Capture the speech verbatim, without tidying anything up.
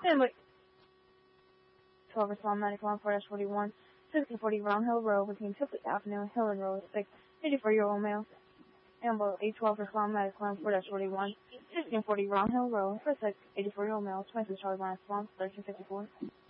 Family twelve respond medical on four forty-one, sixteen forty Round Hill Road between Tipley Avenue and Hill and Road six, eighty-four-year-old male. Ambo eight twelve respond medical on four forty-one, sixteen forty Round Hill Road for six, eighty-four-year-old male, twenty-two Charlie Line response, thirteen fifty-four.